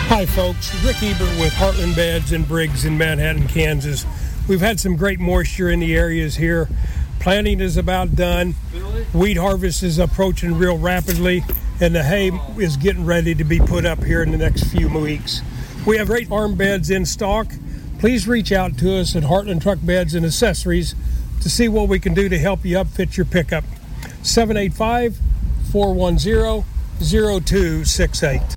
Hi folks, Rick Ebert with Heartland Beds and Briggs in Manhattan, Kansas. We've had some great moisture in the areas here. Planting is about done. Wheat harvest is approaching real rapidly, and the hay is getting ready to be put up here in the next few weeks. We have great farm beds in stock. Please reach out to us at Heartland Truck Beds and Accessories to see what we can do to help you upfit your pickup. 785-410-0268.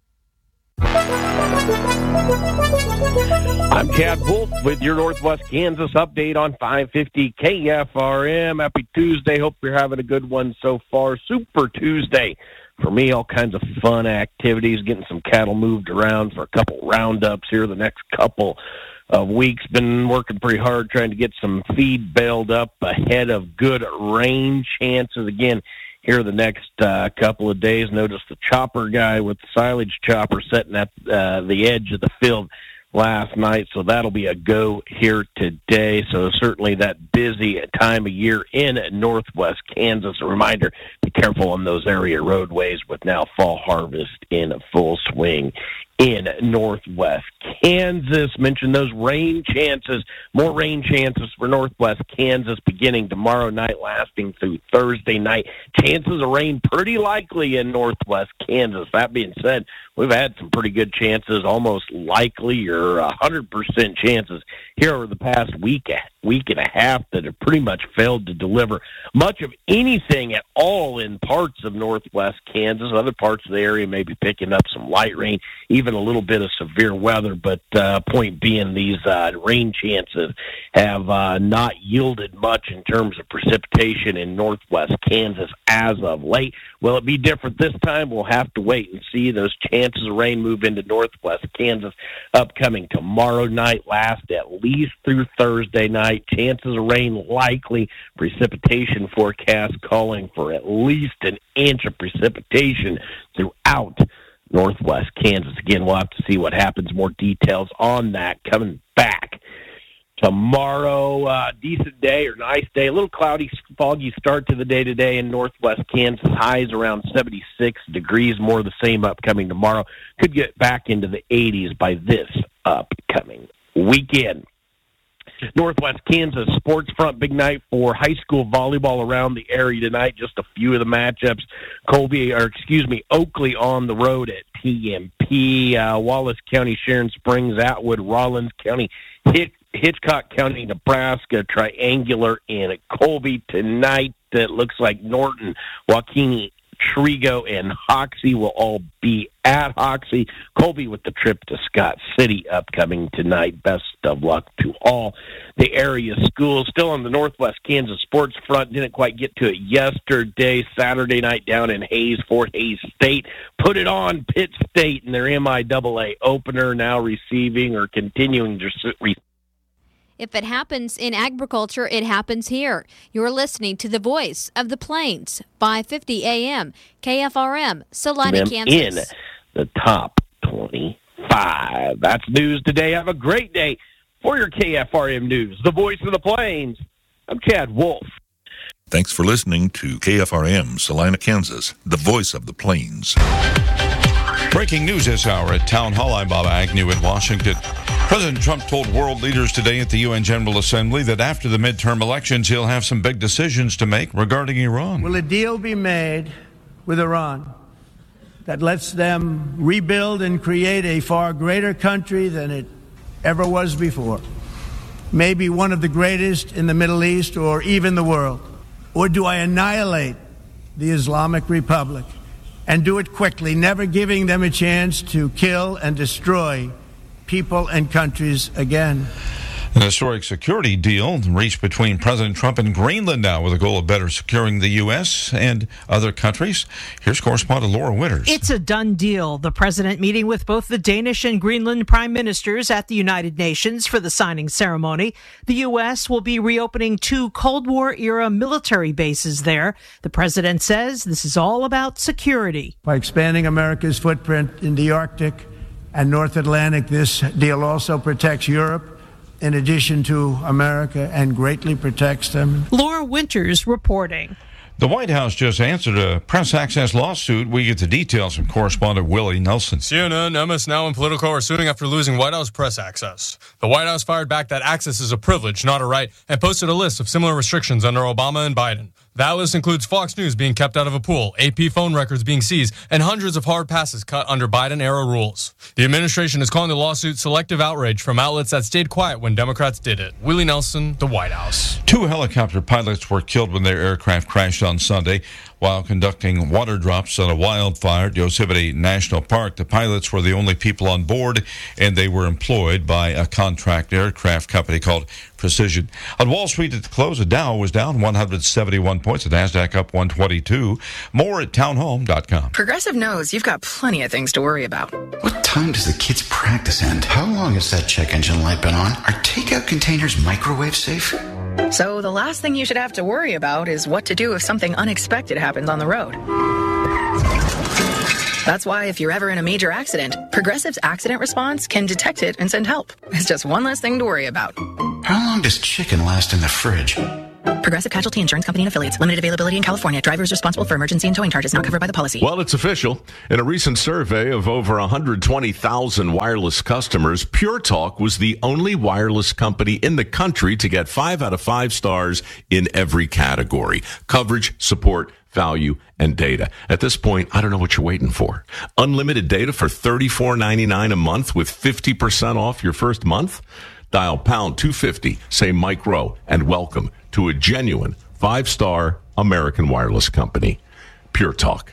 I'm Chad Wolf with your Northwest Kansas update on 550 KFRM. Happy Tuesday. Hope you're having a good one so far. Super Tuesday. For me, all kinds of fun activities, getting some cattle moved around for a couple roundups here the next couple of weeks. Been working pretty hard trying to get some feed baled up ahead of good rain chances. Again, here the next couple of days. Notice the chopper guy with the silage chopper sitting at the edge of the field last night, so that'll be a go here today. So certainly that busy time of year in Northwest Kansas. A reminder, be careful on those area roadways with now fall harvest in full swing in Northwest Kansas. Mentioned those rain chances, more rain chances for Northwest Kansas beginning tomorrow night, lasting through Thursday night. Chances of rain pretty likely in Northwest Kansas. That being said, we've had some pretty good chances, almost likely or 100% chances here over the past week and a half that have pretty much failed to deliver much of anything at all in parts of Northwest Kansas. Other parts of the area may be picking up some light rain, even a little bit of severe weather, but point being, these rain chances have not yielded much in terms of precipitation in Northwest Kansas as of late. Will it be different this time? We'll have to wait and see. Those chances of rain move into Northwest Kansas upcoming tomorrow night, last at least through Thursday night. Chances of rain likely. Precipitation forecast calling for at least an inch of precipitation throughout Northwest Kansas. Again, we'll have to see what happens. More details on that coming back tomorrow. Decent day or nice day. A little cloudy, foggy start to the day today in Northwest Kansas. Highs around 76 degrees. More of the same upcoming tomorrow. Could get back into the 80s by this upcoming weekend. Northwest Kansas Sports Front, big night for high school volleyball around the area tonight. Just a few of the matchups. Oakley on the road at PMP. Wallace County, Sharon Springs, Atwood, Rollins County, Hitchcock County, Nebraska, triangular in Colby tonight. It looks like Norton, Waukene, Trigo, and Hoxie will all be at Hoxie. Colby with the trip to Scott City upcoming tonight. Best of luck to all the area schools. Still on the Northwest Kansas Sports Front. Didn't quite get to it yesterday. Saturday night down in Hays, Fort Hays State. Put it on Pitt State in their MIAA opener, now receiving or continuing to receive. If it happens in agriculture, it happens here. You're listening to the voice of the Plains, 550 AM, KFRM, Salina, Kansas. In the top 25. That's news today. Have a great day. For your KFRM News, the voice of the Plains, I'm Chad Wolf. Thanks for listening to KFRM, Salina, Kansas, the voice of the Plains. Breaking news this hour at Town Hall. I'm Bob Agnew in Washington. President Trump told world leaders today at the UN General Assembly that after the midterm elections, he'll have some big decisions to make regarding Iran. Will a deal be made with Iran that lets them rebuild and create a far greater country than it ever was before? Maybe one of the greatest in the Middle East or even the world? Or do I annihilate the Islamic Republic and do it quickly, never giving them a chance to kill and destroy people and countries again? An historic security deal reached between President Trump and Greenland now with a goal of better securing the U.S. and other countries. Here's correspondent Laura Winters. It's a done deal. The president meeting with both the Danish and Greenland prime ministers at the United Nations for the signing ceremony. The U.S. will be reopening 2 Cold War-era military bases there. The president says this is all about security. By expanding America's footprint in the Arctic and North Atlantic, this deal also protects Europe in addition to America and greatly protects them. Laura Winters reporting. The White House just answered a press access lawsuit. We get the details from correspondent Willie Nelson. CNN, MS Now, and Politico are suing after losing White House press access. The White House fired back that access is a privilege, not a right, and posted a list of similar restrictions under Obama and Biden. That list includes Fox News being kept out of a pool, AP phone records being seized, and hundreds of hard passes cut under Biden-era rules. The administration is calling the lawsuit selective outrage from outlets that stayed quiet when Democrats did it. Willie Nelson, The White House. 2 helicopter pilots were killed when their aircraft crashed on Sunday while conducting water drops on a wildfire at Yosemite National Park. The pilots were the only people on board, and they were employed by a contract aircraft company called Precision. On Wall Street at the close, the Dow was down 171 points, the NASDAQ up 122. More at townhome.com. Progressive knows you've got plenty of things to worry about. What time does the kids' practice end? How long has that check engine light been on? Are takeout containers microwave safe? So the last thing you should have to worry about is what to do if something unexpected happens on the road. That's why if you're ever in a major accident, Progressive's accident response can detect it and send help. It's just one less thing to worry about. How long does chicken last in the fridge? Progressive Casualty Insurance Company and Affiliates. Limited availability in California. Drivers responsible for emergency and towing charges not covered by the policy. Well, it's official. In a recent survey of over 120,000 wireless customers, Pure Talk was the only wireless company in the country to get 5 out of 5 stars in every category: coverage, support, value, and data. At this point, I don't know what you're waiting for. Unlimited data for $34.99 a month with 50% off your first month? Dial pound 250, say Mike Rowe, and welcome to a genuine 5-star American wireless company. Pure Talk.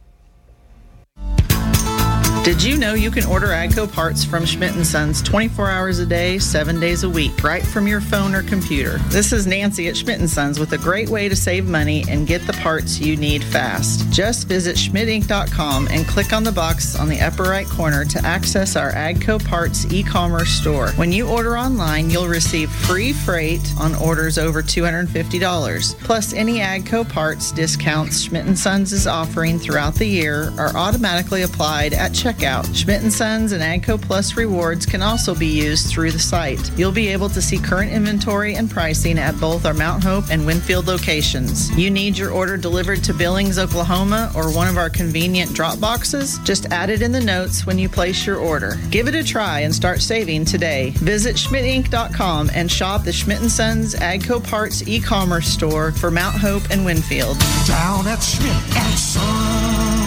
Did you know you can order AGCO parts from Schmidt & Sons 24 hours a day, 7 days a week, right from your phone or computer? This is Nancy at Schmidt & Sons with a great way to save money and get the parts you need fast. Just visit schmidtinc.com and click on the box on the upper right corner to access our AGCO parts e-commerce store. When you order online, you'll receive free freight on orders over $250. Plus, any AGCO parts discounts Schmidt & Sons is offering throughout the year are automatically applied at checkout. Schmidt & Sons and AGCO Plus rewards can also be used through the site. You'll be able to see current inventory and pricing at both our Mount Hope and Winfield locations. You need your order delivered to Billings, Oklahoma, or one of our convenient drop boxes? Just add it in the notes when you place your order. Give it a try and start saving today. Visit schmidtinc.com and shop the Schmidt & Sons AGCO Parts e-commerce store for Mount Hope and Winfield. Down at Schmidt & Sons.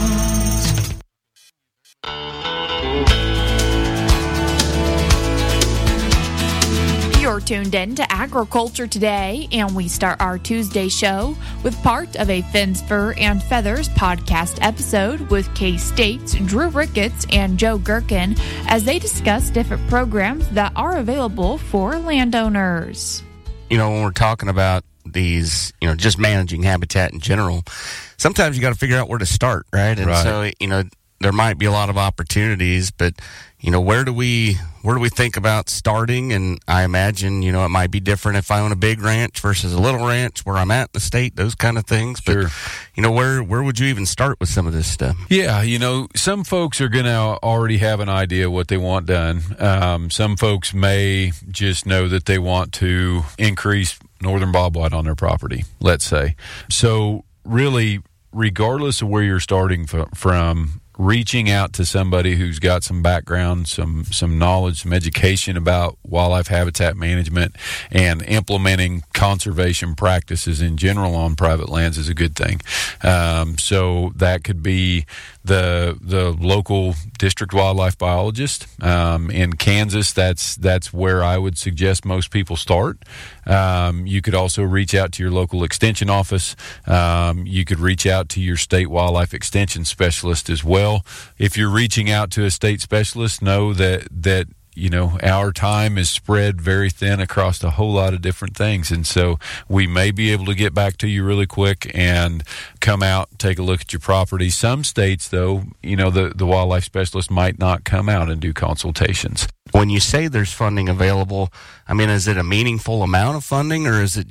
You're tuned in to Agriculture Today, and we start our Tuesday show with part of a Fins, Fur, and Feathers podcast episode with K-State's Drew Ricketts and Joe Gherkin as they discuss different programs that are available for landowners. You know, when we're talking about these, you know, just managing habitat in general, sometimes you got to figure out where to start, right? And so, you know, there might be a lot of opportunities, but you know, where do we think about starting? And I imagine, you know, it might be different if I own a big ranch versus a little ranch, where I'm at in the state, those kind of things. But, you know, where would you even start with some of this stuff? Yeah, you know, some folks are going to already have an idea what they want done. Some folks may just know that they want to increase northern bobwhite on their property, let's say. So really, regardless of where you're starting from, reaching out to somebody who's got some background, some knowledge, some education about wildlife habitat management and implementing conservation practices in general on private lands is a good thing. So that could be the local district wildlife biologist. In Kansas, that's where I would suggest most people start. You could also reach out to your local extension office. You could reach out to your state wildlife extension specialist as well. If you're reaching out to a state specialist, know that you know, our time is spread very thin across a whole lot of different things. And so we may be able to get back to you really quick and come out, take a look at your property. Some states, though, you know, the wildlife specialist might not come out and do consultations. When you say there's funding available, I mean, is it a meaningful amount of funding, or is it just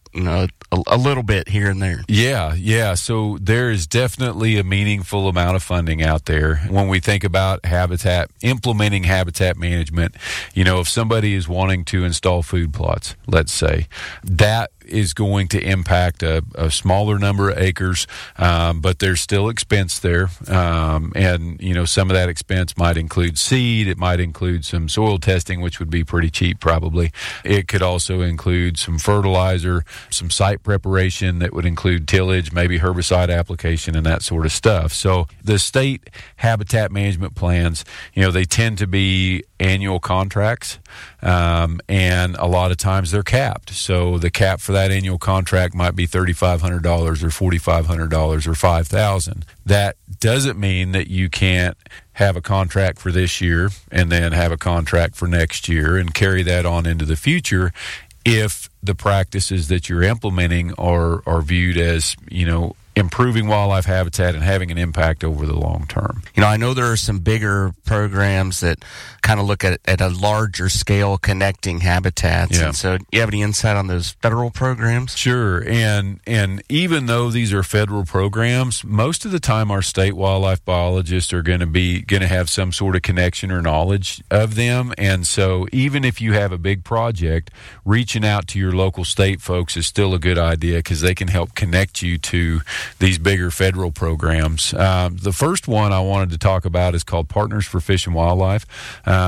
a little bit here and there. Yeah. So there is definitely a meaningful amount of funding out there. When we think about implementing habitat management, if somebody is wanting to install food plots, let's say, that is going to impact a smaller number of acres, but there's still expense there. And some of that expense might include seed. It might include some soil testing, which would be pretty cheap probably. It could also include some fertilizer, some site preparation that would include tillage, maybe herbicide application and that sort of stuff. So the state habitat management plans, they tend to be annual contracts, and a lot of times they're capped. So the cap for that annual contract might be $3,500 or $4,500 or $5,000. That doesn't mean that you can't have a contract for this year and then have a contract for next year and carry that on into the future if the practices that you're implementing are viewed as, improving wildlife habitat and having an impact over the long term. I know there are some bigger programs that kind of look at a larger scale connecting habitats. Yeah. And so you have any insight on those federal programs? Sure. And even though these are federal programs, most of the time our state wildlife biologists are going to have some sort of connection or knowledge of them. And so even if you have a big project, reaching out to your local state folks is still a good idea because they can help connect you to these bigger federal programs. The first one I wanted to talk about is called Partners for Fish and Wildlife.